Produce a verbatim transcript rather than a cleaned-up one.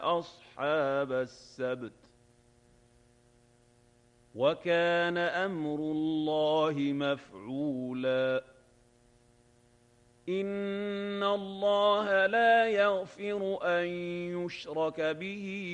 أَصْحَابَ السَّبْتِ ۚ وَكَانَ أَمْرُ اللَّهِ مَفْعُولًا إِنَّ اللَّهَ لَا يَغْفِرُ أَن يُشْرَكَ بِهِ